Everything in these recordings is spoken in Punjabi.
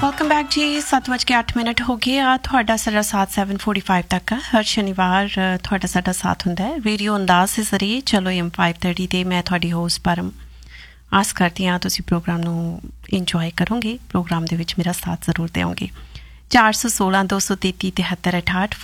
ਵੈਲਕਮ ਬੈਕ ਜੀ 7:08 ਹੋ ਗਏ ਆ। ਤੁਹਾਡਾ ਸਾਡਾ ਸਾਥ 7:45 ਤੱਕ ਆ। ਹਰ ਸ਼ਨੀਵਾਰ ਤੁਹਾਡਾ ਸਾਡਾ ਸਾਥ ਹੁੰਦਾ ਹੈ ਰੇਡੀਓ ਅੰਦਾਜ਼ ਦੇ ਜ਼ਰੀਏ ਚਲੋ M 530 'ਤੇ। ਮੈਂ ਤੁਹਾਡੀ ਹੋਸਟ ਪਰਮ ਆਸ ਕਰਦੀ ਹਾਂ ਤੁਸੀਂ ਪ੍ਰੋਗਰਾਮ ਨੂੰ ਇੰਜੋਏ ਕਰੋਗੇ। ਪ੍ਰੋਗਰਾਮ ਦੇ ਵਿੱਚ ਮੇਰਾ ਸਾਥ ਜ਼ਰੂਰ ਦਿਓਗੇ। 416 233 7368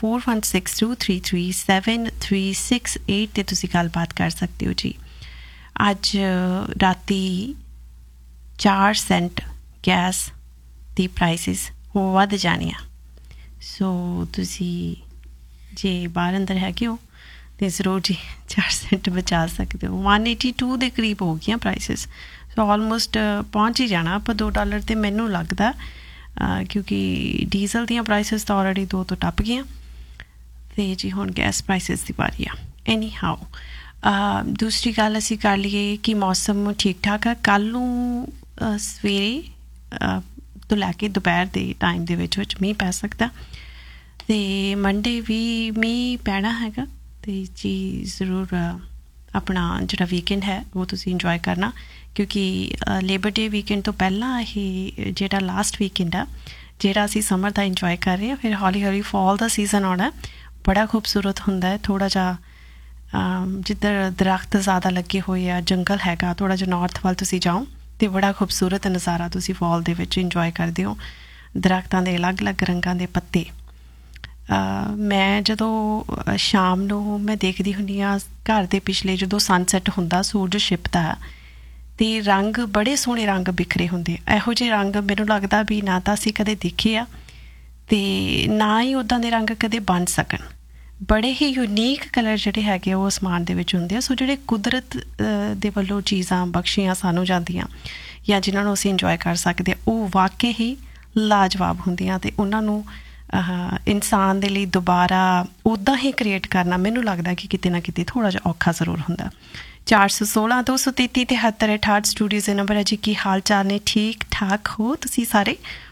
4162337368 'ਤੇ ਤੁਸੀਂ ਗੱਲਬਾਤ ਕਰ ਸਕਦੇ ਹੋ ਜੀ। ਅੱਜ ਰਾਤੀ 4 ਸੈਂਟ ਗੈਸ ਦੀ ਪ੍ਰਾਈਸਿਸ ਵੱਧ ਜਾਣੀਆਂ। ਸੋ ਤੁਸੀਂ ਜੇ ਬਾਹਰ ਅੰਦਰ ਹੈਗੇ ਹੋ ਤਾਂ ਜ਼ਰੂਰ ਜੀ 4 ਸੈਂਟ ਬਚਾ ਸਕਦੇ ਹੋ। 182 ਦੇ ਕਰੀਬ ਹੋ ਗਈਆਂ ਪ੍ਰਾਈਸਿਸ। ਸੋ ਆਲਮੋਸਟ ਪਹੁੰਚ ਹੀ ਜਾਣਾ ਆਪਾਂ $2 ਤੇ ਮੈਨੂੰ ਲੱਗਦਾ, ਕਿਉਂਕਿ ਡੀਜ਼ਲ ਦੀਆਂ ਪ੍ਰਾਈਸਿਸ ਤਾਂ ਆਲਰੇਡੀ 2 ਤੋਂ ਟੱਪ ਗਈਆਂ ਅਤੇ ਜੀ ਹੁਣ ਗੈਸ ਪ੍ਰਾਈਸਿਸ ਦੀ ਵਾਰੀ ਆ। ਐਨੀ ਹਾਓ ਦੂਸਰੀ ਗੱਲ ਅਸੀਂ ਕਰ ਲਈਏ ਕਿ ਮੌਸਮ ਠੀਕ ਠਾਕ ਆ। ਕੱਲ੍ਹ ਨੂੰ ਸਵੇਰੇ ਤੋਂ ਲੈ ਕੇ ਦੁਪਹਿਰ ਦੇ ਟਾਈਮ ਦੇ ਵਿੱਚ ਮੀਂਹ ਪੈ ਸਕਦਾ ਅਤੇ ਮੰਡੇ ਵੀ ਮੀਂਹ ਪੈਣਾ ਹੈਗਾ। ਅਤੇ ਜੀ ਜ਼ਰੂਰ ਆਪਣਾ ਜਿਹੜਾ ਵੀਕਐਂਡ ਹੈ ਉਹ ਤੁਸੀਂ ਇੰਜੋਏ ਕਰਨਾ, ਕਿਉਂਕਿ ਲੇਬਰ ਡੇ ਵੀਕਐਂਡ ਤੋਂ ਪਹਿਲਾਂ ਇਹ ਜਿਹੜਾ ਲਾਸਟ ਵੀਕਐਂਡ ਆ ਜਿਹੜਾ ਅਸੀਂ ਸਮਰ ਦਾ ਇੰਜੋਏ ਕਰ ਰਹੇ ਹਾਂ। ਫਿਰ ਹੌਲੀ ਹੌਲੀ ਫਾਲ ਦਾ ਸੀਜ਼ਨ ਆਉਣਾ, ਬੜਾ ਖੂਬਸੂਰਤ ਹੁੰਦਾ ਹੈ। ਥੋੜ੍ਹਾ ਜਿਹਾ ਜਿੱਧਰ ਦਰੱਖਤ ਜ਼ਿਆਦਾ ਲੱਗੇ ਹੋਏ ਆ, ਜੰਗਲ ਹੈਗਾ, ਥੋੜ੍ਹਾ ਜਿਹਾ ਨੌਰਥ ਵੱਲ ਤੁਸੀਂ ਜਾਓ ਅਤੇ ਬੜਾ ਖੂਬਸੂਰਤ ਨਜ਼ਾਰਾ ਤੁਸੀਂ ਫਾਲ ਦੇ ਵਿੱਚ ਇੰਜੋਏ ਕਰਦੇ ਹੋ। ਦਰੱਖਤਾਂ ਦੇ ਅਲੱਗ ਅਲੱਗ ਰੰਗਾਂ ਦੇ ਪੱਤੇ। ਮੈਂ ਜਦੋਂ ਸ਼ਾਮ ਨੂੰ ਮੈਂ ਦੇਖਦੀ ਹੁੰਦੀ ਹਾਂ ਘਰ ਦੇ ਪਿਛਲੇ ਜਦੋਂ ਸਨਸੈੱਟ ਹੁੰਦਾ, ਸੂਰਜ ਛਿਪਦਾ ਅਤੇ ਰੰਗ ਬੜੇ ਸੋਹਣੇ ਰੰਗ ਬਿਖਰੇ ਹੁੰਦੇ। ਇਹੋ ਜਿਹੇ ਰੰਗ ਮੈਨੂੰ ਲੱਗਦਾ ਵੀ ਨਾ ਤਾਂ ਅਸੀਂ ਕਦੇ ਦੇਖੇ ਆ ਅਤੇ ਨਾ ਹੀ ਉੱਦਾਂ ਦੇ ਰੰਗ ਕਦੇ ਬਣ ਸਕਣ। ਬੜੇ ਹੀ ਯੂਨੀਕ ਕਲਰ ਜਿਹੜੇ ਹੈਗੇ ਉਹ ਅਸਮਾਨ ਦੇ ਵਿੱਚ ਹੁੰਦੇ ਆ। ਸੋ ਜਿਹੜੇ ਕੁਦਰਤ ਦੇ ਵੱਲੋਂ ਚੀਜ਼ਾਂ ਬਖਸ਼ੀਆਂ ਸਾਨੂੰ ਜਾਂਦੀਆਂ ਜਾਂ ਜਿਨ੍ਹਾਂ ਨੂੰ ਅਸੀਂ ਇੰਜੋਏ ਕਰ ਸਕਦੇ ਹਾਂ, ਉਹ ਵਾਕਈ ਹੀ ਲਾਜਵਾਬ ਹੁੰਦੀਆਂ ਅਤੇ ਉਹਨਾਂ ਨੂੰ ਇਨਸਾਨ ਦੇ ਲਈ ਦੁਬਾਰਾ ਉੱਦਾਂ ਹੀ ਕ੍ਰੀਏਟ ਕਰਨਾ ਮੈਨੂੰ ਲੱਗਦਾ ਕਿ ਕਿਤੇ ਨਾ ਕਿਤੇ ਥੋੜ੍ਹਾ ਜਿਹਾ ਔਖਾ ਜ਼ਰੂਰ ਹੁੰਦਾ। 416 233 7368 ਸਟੂਡੀਓ ਦੇ ਨੰਬਰ ਹੈ ਜੀ। ਕੀ ਹਾਲ ਚਾਲ ਨੇ? ਠੀਕ ਠਾਕ ਹੋ ਤੁਸੀਂ ਸਾਰੇ?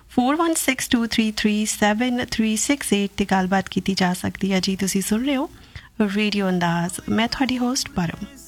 4162337368 'ਤੇ ਗੱਲਬਾਤ ਕੀਤੀ ਜਾ ਸਕਦੀ ਹੈ ਜੀ। ਤੁਸੀਂ ਸੁਣ ਰਹੇ ਹੋ ਰੇਡੀਓ ਅੰਦਾਜ਼। ਮੈਂ ਤੁਹਾਡੀ ਹੋਸਟ ਪਰਮ।